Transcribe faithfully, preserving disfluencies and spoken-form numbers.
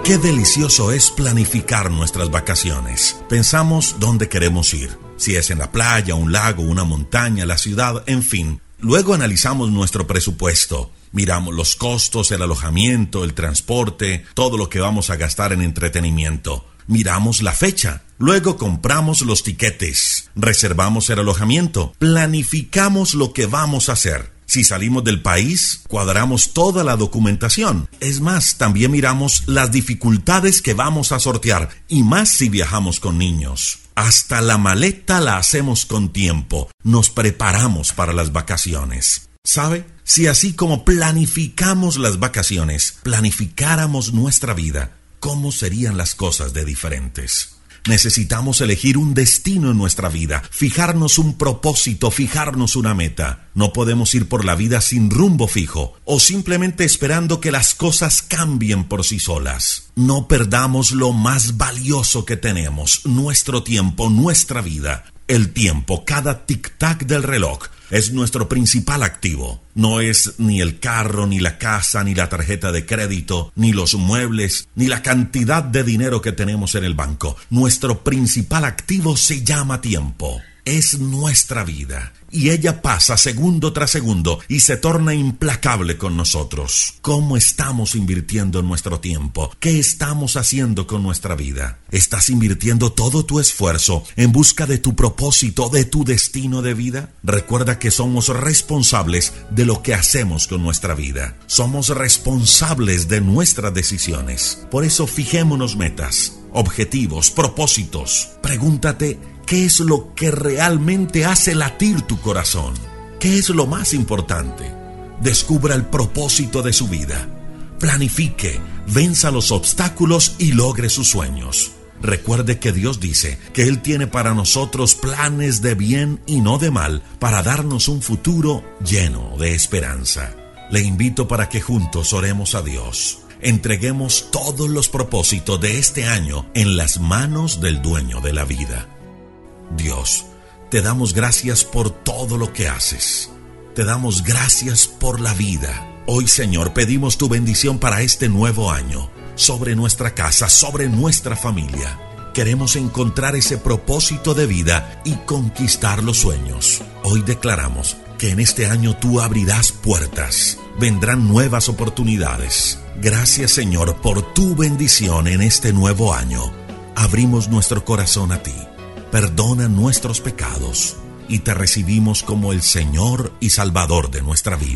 Qué delicioso es planificar nuestras vacaciones. Pensamos dónde queremos ir, si es en la playa, un lago, una montaña, la ciudad, en fin. Luego analizamos nuestro presupuesto. Miramos los costos, el alojamiento, el transporte, todo lo que vamos a gastar en entretenimiento. Miramos la fecha. Luego compramos los tiquetes. Reservamos el alojamiento. Planificamos lo que vamos a hacer. Si salimos del país, cuadramos toda la documentación. Es más, también miramos las dificultades que vamos a sortear, y más si viajamos con niños. Hasta la maleta la hacemos con tiempo. Nos preparamos para las vacaciones. ¿Sabe? Si así como planificamos las vacaciones, planificáramos nuestra vida, ¿cómo serían las cosas de diferentes? Necesitamos elegir un destino en nuestra vida, fijarnos un propósito, fijarnos una meta. No podemos ir por la vida sin rumbo fijo o simplemente esperando que las cosas cambien por sí solas. No perdamos lo más valioso que tenemos, nuestro tiempo, nuestra vida. El tiempo, cada tic-tac del reloj, es nuestro principal activo. No es ni el carro, ni la casa, ni la tarjeta de crédito, ni los muebles, ni la cantidad de dinero que tenemos en el banco. Nuestro principal activo se llama tiempo. Es nuestra vida. Y ella pasa segundo tras segundo y se torna implacable con nosotros. ¿Cómo estamos invirtiendo nuestro tiempo? ¿Qué estamos haciendo con nuestra vida? ¿Estás invirtiendo todo tu esfuerzo en busca de tu propósito, de tu destino de vida? Recuerda que somos responsables de lo que hacemos con nuestra vida. Somos responsables de nuestras decisiones. Por eso fijémonos metas, objetivos, propósitos. Pregúntate, ¿qué es lo que realmente hace latir tu corazón? ¿Qué es lo más importante? Descubra el propósito de su vida. Planifique, venza los obstáculos y logre sus sueños. Recuerde que Dios dice que Él tiene para nosotros planes de bien y no de mal, para darnos un futuro lleno de esperanza. Le invito para que juntos oremos a Dios. Entreguemos todos los propósitos de este año en las manos del dueño de la vida. Dios, te damos gracias por todo lo que haces. Te damos gracias por la vida. Hoy, Señor, pedimos tu bendición para este nuevo año, sobre nuestra casa, sobre nuestra familia. Queremos encontrar ese propósito de vida y conquistar los sueños. Hoy declaramos que en este año tú abrirás puertas. Vendrán nuevas oportunidades. Gracias, Señor, por tu bendición en este nuevo año. Abrimos nuestro corazón a ti. Perdona nuestros pecados y te recibimos como el Señor y Salvador de nuestra vida.